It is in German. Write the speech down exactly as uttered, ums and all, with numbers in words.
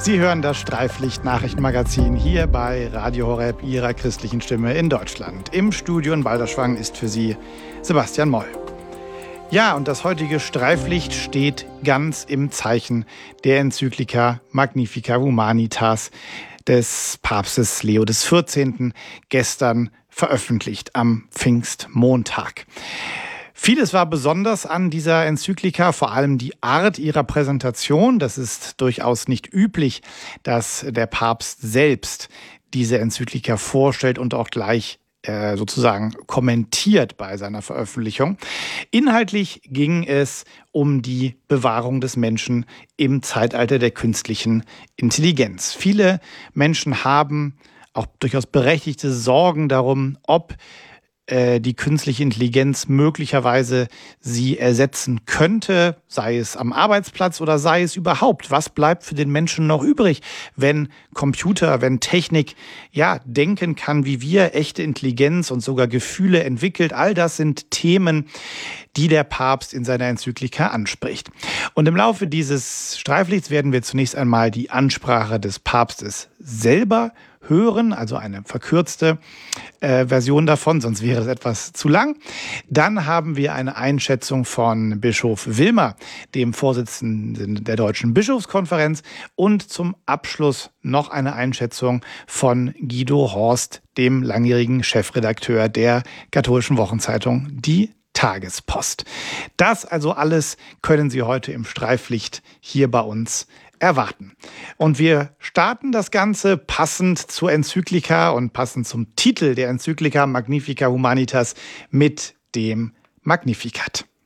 Sie hören das Streiflicht-Nachrichtenmagazin hier bei Radio Horeb, Ihrer christlichen Stimme in Deutschland. Im Studio in Balderschwang ist für Sie Sebastian Moll. Ja, und das heutige Streiflicht steht ganz im Zeichen der Enzyklika Magnifica Humanitas des Papstes Leo des vierzehnten, gestern veröffentlicht am Pfingstmontag. Vieles war besonders an dieser Enzyklika, vor allem die Art ihrer Präsentation. Das ist durchaus nicht üblich, dass der Papst selbst diese Enzyklika vorstellt und auch gleich äh, sozusagen kommentiert bei seiner Veröffentlichung. Inhaltlich ging es um die Bewahrung des Menschen im Zeitalter der künstlichen Intelligenz. Viele Menschen haben auch durchaus berechtigte Sorgen darum, ob die künstliche Intelligenz möglicherweise sie ersetzen könnte, sei es am Arbeitsplatz oder sei es überhaupt. Was bleibt für den Menschen noch übrig, wenn Computer, wenn Technik ja denken kann, wie wir, echte Intelligenz und sogar Gefühle entwickelt? All das sind Themen, die der Papst in seiner Enzyklika anspricht. Und im Laufe dieses Streiflichts werden wir zunächst einmal die Ansprache des Papstes selber hören, also eine verkürzte äh, Version davon, sonst wäre es etwas zu lang. Dann haben wir eine Einschätzung von Bischof Wilmer, dem Vorsitzenden der Deutschen Bischofskonferenz, und zum Abschluss noch eine Einschätzung von Guido Horst, dem langjährigen Chefredakteur der katholischen Wochenzeitung Die Tagespost. Das also alles können Sie heute im Streiflicht hier bei uns erwarten. Und wir starten das Ganze passend zur Enzyklika und passend zum Titel der Enzyklika Magnifica Humanitas mit dem Magnificat.